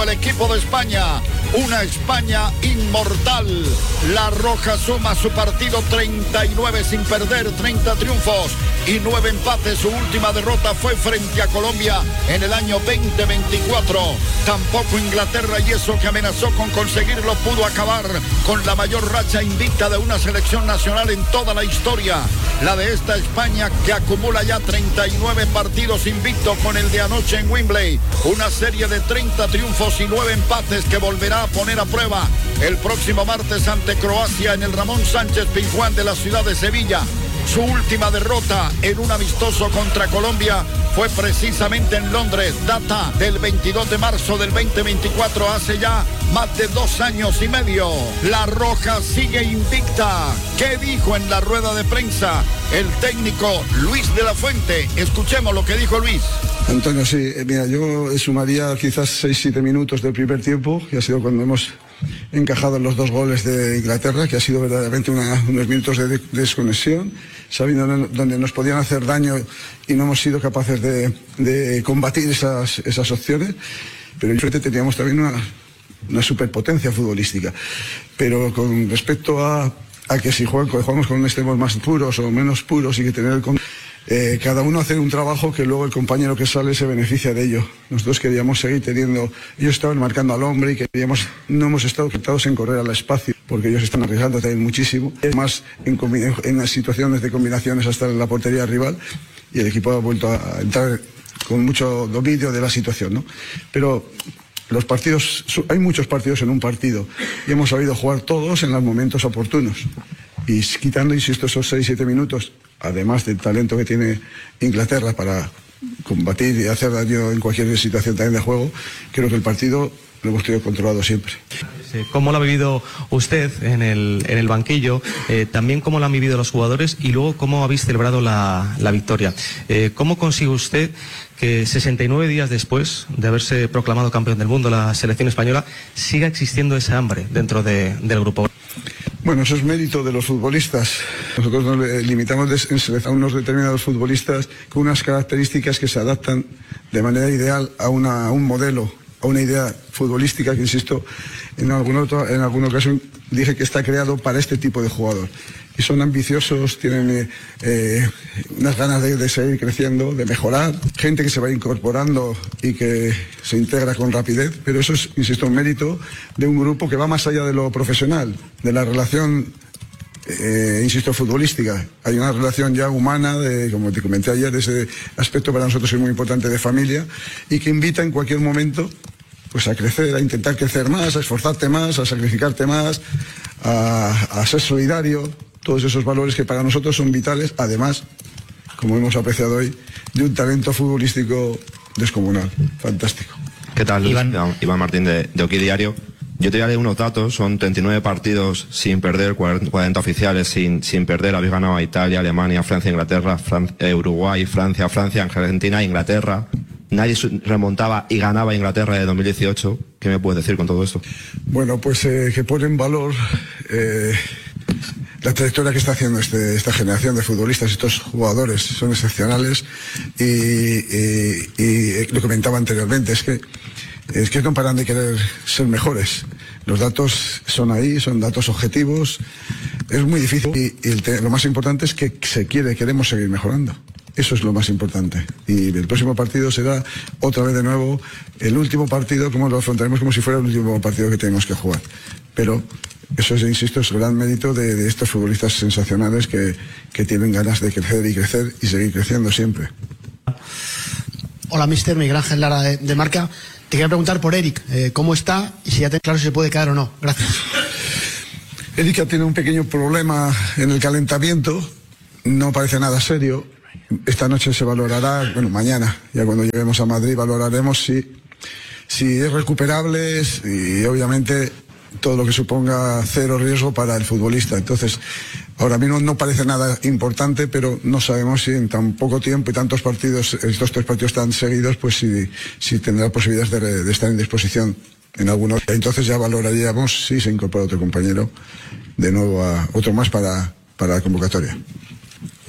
El equipo de España, una España inmortal. La Roja suma su partido 39 sin perder, 30 triunfos y 9 empates. Su última derrota fue frente a Colombia en el año 2024. Tampoco Inglaterra, y eso que amenazó con conseguirlo, pudo acabar con la mayor racha invicta de una selección nacional en toda la historia. La de esta España, que acumula ya 39 partidos invicto con el de anoche en Wembley. Una serie de 30 triunfos y 9 empates que volverá a poner a prueba el próximo martes ante Croacia en el Ramón Sánchez Pizjuán de la ciudad de Sevilla. Su última derrota en un amistoso contra Colombia fue precisamente en Londres, data del 22 de marzo del 2024, hace ya más de 2 años y medio. La Roja sigue invicta. ¿Qué dijo en la rueda de prensa el técnico Luis de la Fuente? Escuchemos lo que dijo Luis. Antonio, sí, mira, yo sumaría quizás 6-7 minutos del primer tiempo, que ha sido cuando hemos encajado los 2 goles de Inglaterra, que ha sido verdaderamente unos minutos de desconexión, sabiendo dónde nos podían hacer daño y no hemos sido capaces de combatir esas opciones. Pero enfrente teníamos también una superpotencia futbolística. Pero con respecto a que si jugamos con extremos más puros o menos puros, y que tener cada uno hacer un trabajo que luego el compañero que sale se beneficia de ello. Nosotros queríamos seguir teniendo, ellos estaban marcando al hombre y no hemos estado afectados en correr al espacio, porque ellos están arriesgando también muchísimo, más en las situaciones de combinaciones hasta en la portería rival, y el equipo ha vuelto a entrar con mucho dominio de la situación, ¿no? Pero los partidos, hay muchos partidos en un partido, y hemos sabido jugar todos en los momentos oportunos. Y quitando, insisto, esos 6-7 minutos, además del talento que tiene Inglaterra para combatir y hacer daño en cualquier situación también de juego, creo que el partido lo hemos tenido controlado siempre. ¿Cómo lo ha vivido usted en el banquillo? También cómo lo han vivido los jugadores, y luego cómo habéis celebrado la victoria. ¿Cómo consigue usted que 69 días después de haberse proclamado campeón del mundo la selección española siga existiendo esa hambre dentro del grupo? Bueno, eso es mérito de los futbolistas. Nosotros nos limitamos en seleccionar unos determinados futbolistas con unas características que se adaptan de manera ideal a un modelo, a una idea futbolística que, insisto, en alguna ocasión dije que está creado para este tipo de jugador. Y son ambiciosos, tienen unas ganas de seguir creciendo, de mejorar, gente que se va incorporando y que se integra con rapidez, pero eso es, insisto, un mérito de un grupo que va más allá de lo profesional, de la relación, insisto, futbolística. Hay una relación ya humana, como te comenté ayer, de ese aspecto para nosotros es muy importante, de familia, y que invita en cualquier momento pues a crecer, a intentar crecer más, a esforzarte más, a sacrificarte más, a ser solidario. Todos esos valores que para nosotros son vitales, además, como hemos apreciado hoy, de un talento futbolístico descomunal, fantástico. ¿Qué tal? Iván Martín de Oki Diario. Yo te daré unos datos, son 39 partidos sin perder, 40 oficiales sin perder. Habéis ganado a Italia, Alemania, Francia, Inglaterra, Uruguay, Francia, Argentina, Inglaterra. Nadie remontaba y ganaba a Inglaterra de 2018. ¿Qué me puedes decir con todo esto? Bueno, pues que pone en valor la trayectoria que está haciendo esta generación de futbolistas. Estos jugadores son excepcionales, y lo comentaba anteriormente, es que no paran de querer ser mejores. Los datos son ahí, son datos objetivos. Es muy difícil, y lo más importante es que queremos seguir mejorando. Eso es lo más importante. Y el próximo partido será otra vez de nuevo el último partido, como lo afrontaremos como si fuera el último partido que tenemos que jugar. Pero eso es, insisto, es el gran mérito de estos futbolistas sensacionales que tienen ganas de crecer y seguir creciendo siempre. Hola, mister Miguel Ángel Lara de Marca. Te quería preguntar por Eric, ¿cómo está? Y si ya te claro si se puede quedar o no. Gracias. Eric tiene un pequeño problema en el calentamiento, no parece nada serio. Esta noche se valorará, bueno, mañana, ya cuando lleguemos a Madrid, valoraremos si es recuperable, y obviamente todo lo que suponga cero riesgo para el futbolista. Entonces, ahora mismo no parece nada importante, pero no sabemos si en tan poco tiempo y tantos partidos, estos 3 partidos tan seguidos, pues si tendrá posibilidades de estar en disposición en alguno. Entonces ya valoraríamos si se incorpora otro compañero, de nuevo a otro más para la convocatoria.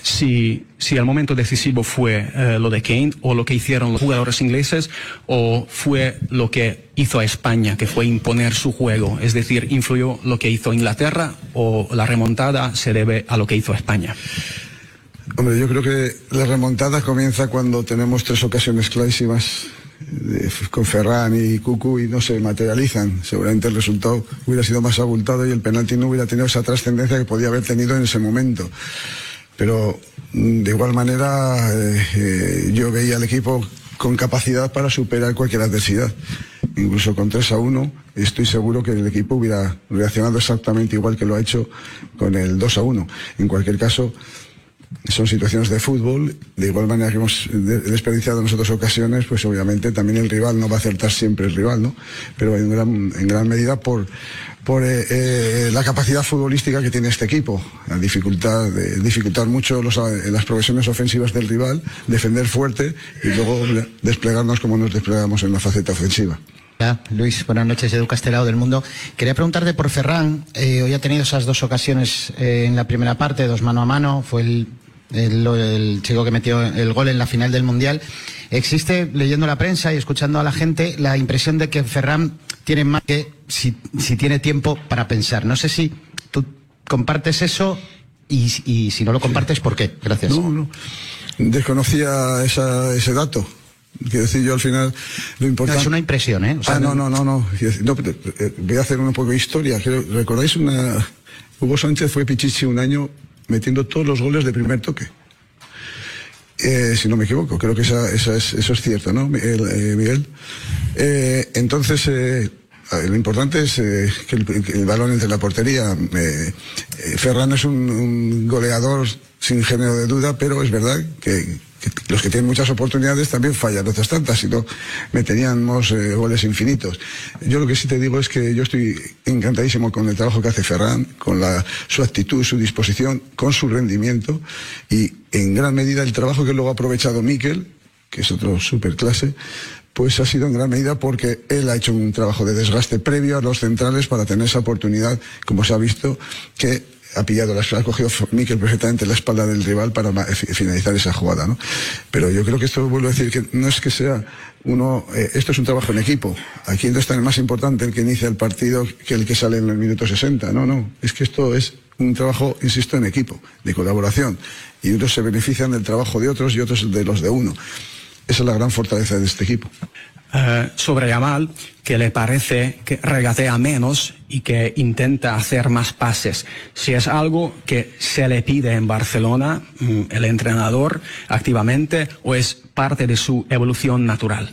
si el momento decisivo fue lo de Kane o lo que hicieron los jugadores ingleses o fue lo que hizo a España, que fue imponer su juego. Es decir, ¿influyó lo que hizo Inglaterra o la remontada se debe a lo que hizo España? Hombre, yo creo que la remontada comienza cuando tenemos 3 ocasiones clarísimas con Ferran y Cucu y no se materializan. Seguramente el resultado hubiera sido más abultado y el penalti no hubiera tenido esa trascendencia que podía haber tenido en ese momento. Pero de igual manera yo veía al equipo con capacidad para superar cualquier adversidad. Incluso con 3-1 estoy seguro que el equipo hubiera reaccionado exactamente igual que lo ha hecho con el 2-1. En cualquier caso, son situaciones de fútbol. De igual manera que hemos desperdiciado nosotros ocasiones, pues obviamente también el rival no va a acertar siempre el rival, ¿no? Pero en gran medida por la capacidad futbolística que tiene este equipo, la dificultar mucho las progresiones ofensivas del rival, defender fuerte y luego desplegarnos como nos desplegamos en la faceta ofensiva. Luis, buenas noches, Edu Castelao del Mundo. Quería preguntarte por Ferran. Hoy ha tenido esas 2 ocasiones en la primera parte, 2 mano a mano. Fue el chico que metió el gol en la final del Mundial. Existe, leyendo la prensa y escuchando a la gente, la impresión de que Ferran tiene más que si tiene tiempo para pensar. No sé si tú compartes eso y si no lo compartes, ¿por qué? Gracias. No. Desconocía ese dato. Quiero decir, yo al final lo importante... No, es una impresión, ¿eh? O sea, no. Voy a hacer un poco de historia. ¿Recordáis Hugo Sánchez fue Pichichi un año metiendo todos los goles de primer toque? Si no me equivoco, creo que eso es cierto, ¿no, Miguel? Entonces, lo importante es que el balón entre la portería. Ferran es un goleador sin género de duda, pero es verdad que los que tienen muchas oportunidades también fallan otras tantas, si no meteríamos goles infinitos. Yo lo que sí te digo es que yo estoy encantadísimo con el trabajo que hace Ferran, con su actitud, su disposición, con su rendimiento y en gran medida el trabajo que luego ha aprovechado Mikel, que es otro superclase, pues ha sido en gran medida porque él ha hecho un trabajo de desgaste previo a los centrales para tener esa oportunidad, como se ha visto, que ha cogido Mikel perfectamente la espalda del rival para finalizar esa jugada, ¿no? Pero yo creo que esto, vuelvo a decir, que no es que sea esto es un trabajo en equipo. Aquí no está el más importante el que inicia el partido que el que sale en el minuto 60. No, es que esto es un trabajo, insisto, en equipo, de colaboración. Y unos se benefician del trabajo de otros y otros de los de uno. Esa es la gran fortaleza de este equipo. Sobre Yamal, que le parece que regatea menos y que intenta hacer más pases. Si es algo que se le pide en Barcelona, el entrenador activamente, o es parte de su evolución natural.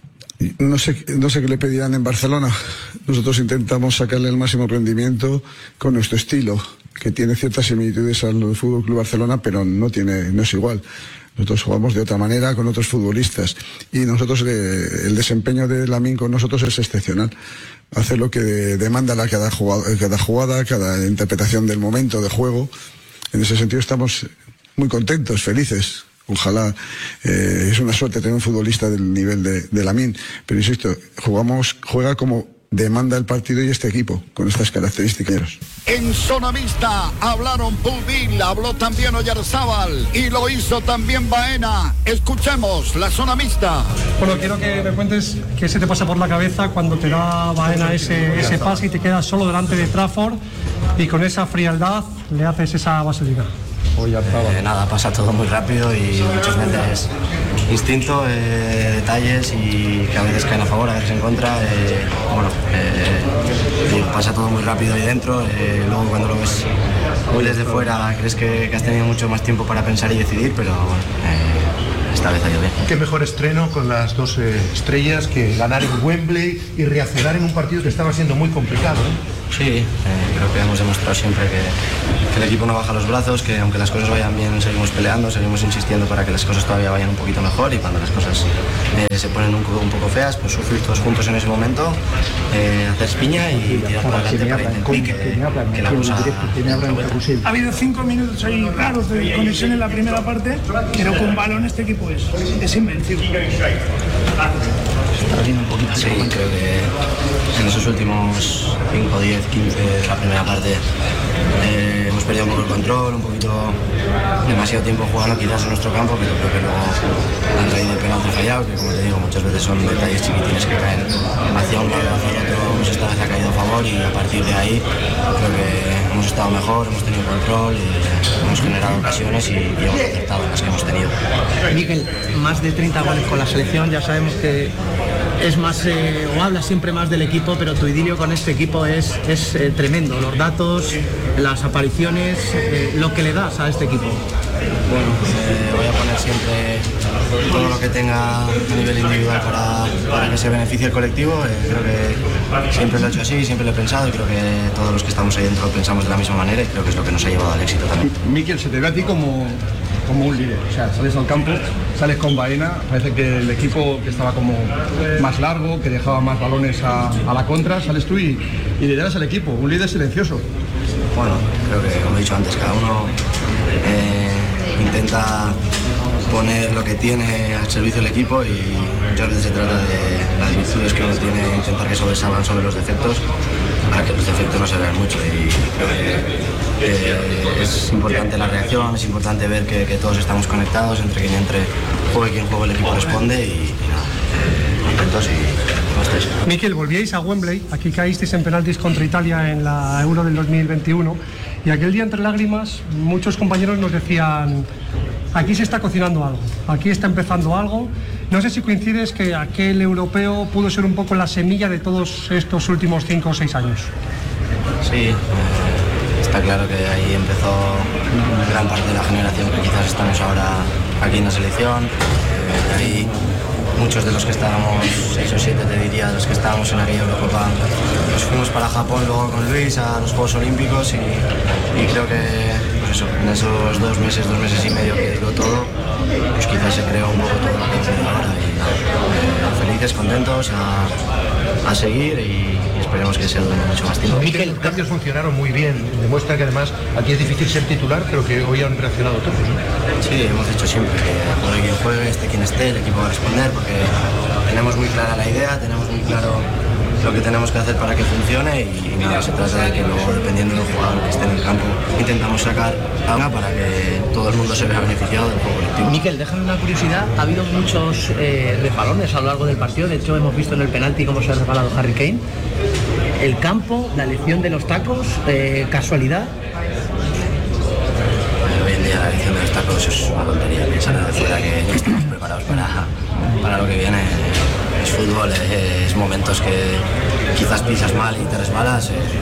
No sé qué le pedirán en Barcelona. Nosotros intentamos sacarle el máximo rendimiento con nuestro estilo, que tiene ciertas similitudes al Fútbol Club Barcelona, pero no es igual. Nosotros jugamos de otra manera con otros futbolistas y nosotros el desempeño de Lamine con nosotros es excepcional. Hace lo que demanda cada jugada, cada interpretación del momento de juego. En ese sentido estamos muy contentos, felices. Ojalá, es una suerte tener un futbolista del nivel de Lamine, pero insisto, juega como demanda el partido y este equipo, con estas características. En zona mixta hablaron Pubil, habló también Oyarzábal y lo hizo también Baena. Escuchemos la zona mixta. Bueno, quiero que me cuentes qué se te pasa por la cabeza cuando te da Baena ese pase y te quedas solo delante de Trafford y con esa frialdad le haces esa vaselina. Nada, pasa todo muy rápido y muchas veces instinto, detalles y que a veces caen a favor, a veces en contra. Pasa todo muy rápido ahí dentro. Luego cuando lo ves muy desde fuera crees que has tenido mucho más tiempo para pensar y decidir, pero esta vez ha ido bien. Qué mejor estreno con las 2 estrellas que ganar en Wembley y reaccionar en un partido que estaba siendo muy complicado, ¿eh? Sí, creo que hemos demostrado siempre que el equipo no baja los brazos, que aunque las cosas vayan bien seguimos peleando, seguimos insistiendo para que las cosas todavía vayan un poquito mejor y cuando las cosas se ponen un poco feas, pues sufrir todos juntos en ese momento, hacer piña y tirar para adelante para intentar que la cosa... Ha habido 5 minutos ahí raros de conexión en la primera parte, pero con balón este equipo es invencible. Está viendo un poquito. Sí, creo que en esos últimos 5, 10, 15 de la primera parte hemos perdido un poco el control, un poquito demasiado tiempo jugando quizás en nuestro campo, pero creo que luego a raíz del penalti fallado, que como te digo muchas veces son detalles chiquitines que caen hacia un lado o hacia el otro, pues esta vez ha caído a favor y a partir de ahí creo que hemos estado mejor, hemos tenido control y hemos generado ocasiones y hemos acertado en las que hemos tenido. Mikel, más de 30 goles con la selección, ya sabemos que es más, o hablas siempre más del equipo, pero tu idilio con este equipo es tremendo, los datos, las apariciones, lo que le das a este equipo. Bueno, voy a poner siempre todo lo que tenga a nivel individual para que se beneficie el colectivo. Creo que siempre lo he hecho así, siempre lo he pensado y creo que todos los que estamos ahí dentro lo pensamos de la misma manera y creo que es lo que nos ha llevado al éxito también. Mikel, se te ve a ti como un líder, o sea, sales al campo, sales con Baena, parece que el equipo que estaba como más largo, que dejaba más balones a la contra, sales tú y lideras el equipo, un líder silencioso. Bueno, creo que como he dicho antes, cada uno intenta poner lo que tiene al servicio del equipo y muchas veces se trata de las virtudes que uno tiene, intentar que sobresalgan sobre los defectos para que los defectos no se vean mucho y creo que es importante la reacción, es importante ver que todos estamos conectados, entre quien entre, juegue quien juegue, el equipo responde y nada, contentos y basta. Mikel, volvíais a Wembley, aquí caísteis en penaltis contra Italia en la Euro del 2021 y aquel día entre lágrimas muchos compañeros nos decían: aquí se está cocinando algo, aquí está empezando algo. No sé si coincides que aquel europeo pudo ser un poco la semilla de todos estos últimos 5 o 6 años. Sí, está claro que ahí empezó gran parte de la generación que quizás estamos ahora aquí en la selección. Ahí muchos de los que estábamos, 6 o 7 te diría, de los que estábamos en aquella Eurocopa, nos fuimos para Japón luego con Luis a los Juegos Olímpicos y creo que pues eso, en esos 2 meses y medio que duró todo, pues quizás se creó un poco todo lo que tiene ahora y felices, contentos a seguir y esperemos que sea durante mucho más tiempo. Mikel, los cambios funcionaron muy bien, demuestra que además aquí es difícil ser titular, pero que hoy han reaccionado todos, ¿no? Sí, hemos dicho siempre que juegue quien juegue, esté quien esté, el equipo va a responder porque tenemos muy clara la idea, tenemos muy claro lo que tenemos que hacer para que funcione y nada, se trata de que luego, dependiendo del jugador que esté en el campo, intentamos sacar a una para que todo el mundo se vea beneficiado del juego colectivo. Mikel, déjame una curiosidad, ha habido muchos resbalones a lo largo del partido, de hecho hemos visto en el penalti cómo se ha resbalado Harry Kane. El campo, la elección de los tacos, casualidad. Hoy en día la elección de los tacos es una tontería, pensar de fuera que no estamos preparados para lo que viene. Es fútbol, es momentos que quizás pisas mal y te resbalas,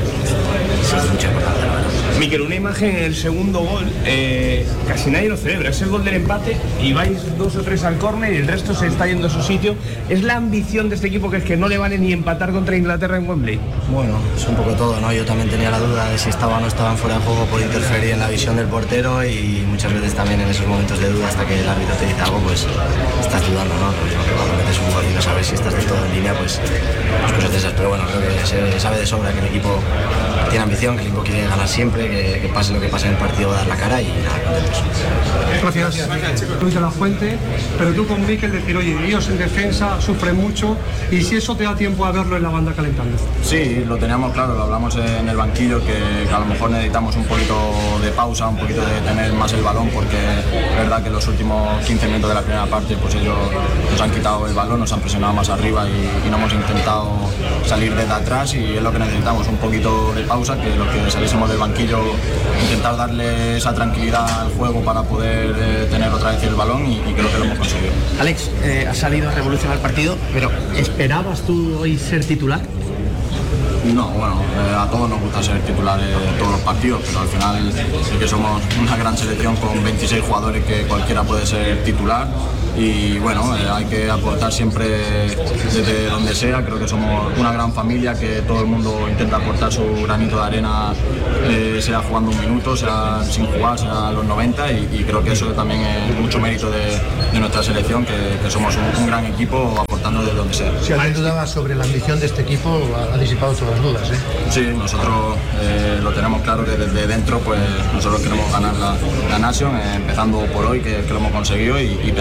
es mucho importante, la verdad. Mikel, una imagen en el segundo gol, casi nadie lo celebra, es el gol del empate y vais 2 o 3 al córner y el resto se está yendo a su sitio. ¿Es la ambición de este equipo que es que no le vale ni empatar contra Inglaterra en Wembley? Bueno, es un poco todo, ¿no? Yo también tenía la duda de si estaba o no estaban fuera de juego por interferir en la visión del portero y muchas veces también en esos momentos de duda hasta que el árbitro te dice algo, pues estás dudando, ¿no? Pues cuando metes un gol y no sabes si estás de todo en línea, pues cosas de esas, pero bueno, creo que se sabe de sobra que el equipo tiene ambición, que el equipo quiere ganar siempre, que pase lo que pase en el partido, dar la cara y nada, contentos. Gracias, Luis de la Fuente, pero tú con Mikel decir, oye, ellos en defensa sufren mucho y si eso te da tiempo a verlo en la banda calentando. Sí, lo teníamos claro, lo hablamos en el banquillo, que a lo mejor necesitamos un poquito de pausa, un poquito de tener más el balón, porque es verdad que los últimos 15 minutos de la primera parte pues ellos nos han quitado el balón, nos han presionado más arriba y no hemos intentado salir desde atrás y es lo que necesitamos, un poquito de pausa, que lo que saliésemos del banquillo, intentar darle esa tranquilidad al juego para poder tener otra vez el balón y creo que lo hemos conseguido. Alex, has salido a revolucionar el partido, pero ¿esperabas tú hoy ser titular? No, bueno, a todos nos gusta ser titulares de todos los partidos, pero al final sí que somos una gran selección con 26 jugadores que cualquiera puede ser titular y bueno, hay que aportar siempre desde donde sea, creo que somos una gran familia, que todo el mundo intenta aportar su granito de arena, sea jugando un minuto, sea sin jugar, sea a los 90 y creo que eso también es mucho mérito de nuestra selección, que somos un gran equipo aportando desde donde sea. Si alguien dudaba sobre la ambición de este equipo, ha disipado todas las dudas, ¿eh? Sí, nosotros lo tenemos claro que desde dentro pues nosotros queremos ganar la Nation, empezando por hoy que lo hemos conseguido y pensando ya en el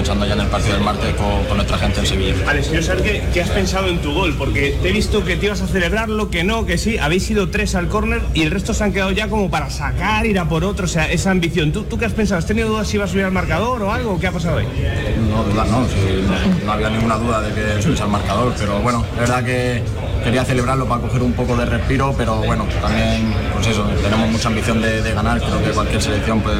el partido del martes con nuestra gente en Sevilla. Alex, quiero saber qué has pensado en tu gol, porque te he visto que te ibas a celebrarlo, que no, que sí. Habéis ido 3 al córner y el resto se han quedado ya como para sacar, ir a por otro, o sea, esa ambición. ¿Tú qué has pensado? ¿Has tenido dudas si ibas a subir al marcador o algo? ¿Qué ha pasado hoy? No, dudas no, no había ninguna duda de que subiese al marcador, pero bueno, es verdad que quería celebrarlo para coger un poco de respiro, pero bueno, también, pues eso, tenemos mucha ambición de ganar. Creo que cualquier selección pues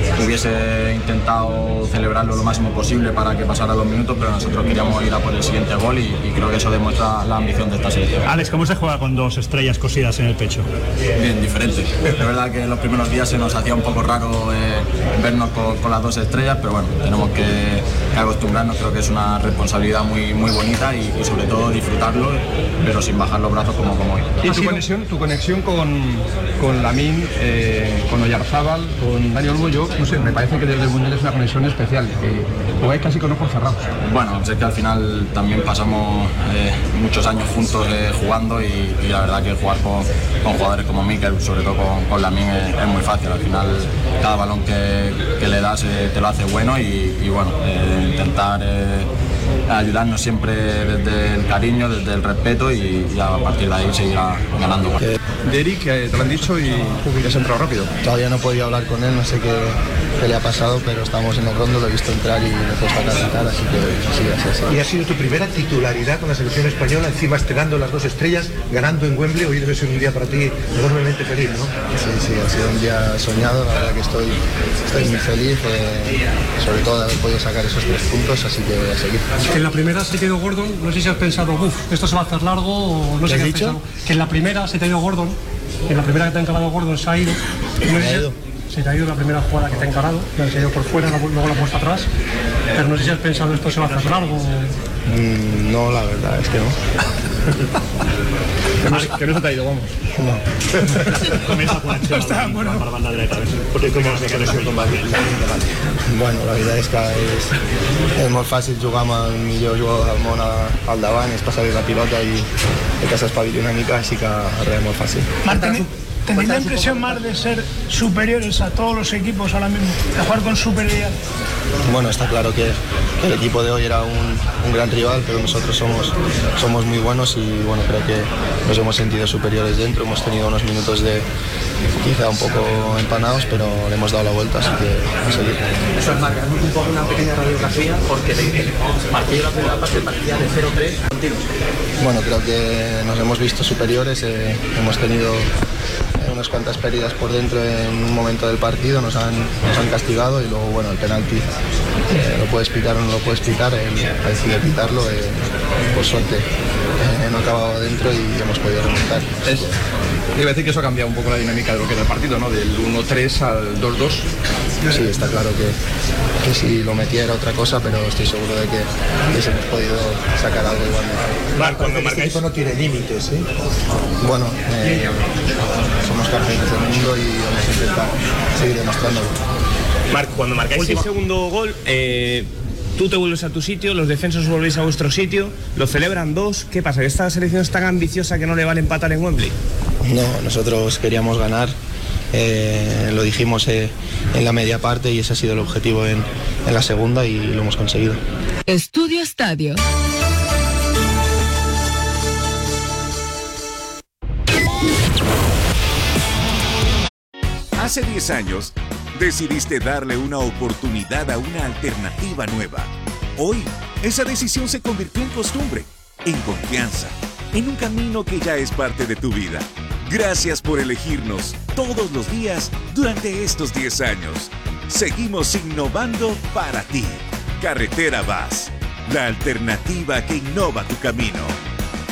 hubiese intentado celebrarlo lo máximo posible para que pasara los minutos, pero nosotros queríamos ir a por el siguiente gol y creo que eso demuestra la ambición de esta selección. Alex, ¿cómo se juega con 2 estrellas cosidas en el pecho? Bien, diferente. Es verdad que en los primeros días se nos hacía un poco raro vernos con las 2 estrellas, pero bueno, tenemos que acostumbrarnos. Creo que es una responsabilidad muy bonita y sobre todo disfrutarlo, pero sin bajar los brazos como hoy. ¿Y tu conexión con Lamine, con Oyarzábal, con Dani Olmo? Yo no sé, me parece que desde el Mundial es una conexión especial, jugáis casi con ojos cerrados. Bueno, sé que al final también pasamos muchos años juntos jugando y la verdad que jugar con jugadores como Mikel, sobre todo con Lamine, es muy fácil. Al final cada balón que le das te lo hace bueno y bueno, intentar ayudarnos siempre desde el cariño, desde el respeto y a partir de ahí seguir ganando. De Eric, te lo han dicho y has entrado rápido. Todavía no he podido hablar con él, no sé qué le ha pasado, pero estamos en el rondo, lo he visto entrar y me he puesto a cantar, así que así. Y ha sido tu primera titularidad con la selección española, encima estrenando las 2 estrellas, ganando en Wembley. Hoy debe ser un día para ti enormemente feliz, ¿no? Sí, ha sido un día soñado, la verdad que estoy muy feliz, sobre todo de haber podido sacar esos 3 puntos, así que a seguir. En la primera se te ha ido Gordon, no sé si has pensado, esto se va a hacer largo o no sé qué has dicho. Que en la primera se te ha ido Gordon, en la primera que te ha encarado Gordon se ha ido. Se te ha ido la primera jugada que te ha encarado, se ha ido por fuera, luego la ha puesto atrás. Pero no sé si has pensado esto se va a hacer largo. No, la verdad es que no. Que no se te ha ido, vamos. No. Comienza con el Está bueno. para banda derecha, porque como se conexión con Bueno, la veritat és que és molt fàcil jugar amb el millor jugador del món al davant, és passar-li la pilota i que s'espavili una mica, així que res, molt fàcil. ¿Tenéis la impresión más de ser superiores a todos los equipos ahora mismo, de jugar con superioridad? Bueno, está claro que el equipo de hoy era un gran rival, pero nosotros somos muy buenos y bueno, creo que nos hemos sentido superiores dentro. Hemos tenido unos minutos de quizá un poco empanados, pero le hemos dado la vuelta, así que a seguir. Eso es marca, un poco una pequeña radiografía, porque el partido de la primera parte partía de 0-3 continuos. Bueno, creo que nos hemos visto superiores, hemos tenido unas cuantas pérdidas por dentro en un momento del partido, nos han castigado y luego bueno, el penalti lo puedes pitar o no lo puedes pitar, él decide pitarlo, por suerte no ha acabado dentro y hemos podido remontar. Iba a decir que eso ha cambiado un poco la dinámica de lo que era el partido, ¿no? Del 1-3 al 2-2. Sí, está claro que si lo metía era otra cosa, pero estoy seguro de que hubiésemos podido sacar algo igualmente. Cuando este equipo no tiene límites, ¿eh? Bueno, somos campeones del mundo y vamos a intentar seguir demostrándolo. Marc, cuando marcáis el segundo gol, tú te vuelves a tu sitio, los defensores volvéis a vuestro sitio, lo celebran 2. ¿Qué pasa? ¿Que esta selección es tan ambiciosa que no le vale empatar en Wembley? No, nosotros queríamos ganar, lo dijimos en la media parte y ese ha sido el objetivo en la segunda y lo hemos conseguido. Estudio Estadio. Hace 10 años, decidiste darle una oportunidad a una alternativa nueva. Hoy, esa decisión se convirtió en costumbre, en confianza, en un camino que ya es parte de tu vida. Gracias por elegirnos todos los días durante estos 10 años. Seguimos innovando para ti. Carretera VAS, la alternativa que innova tu camino.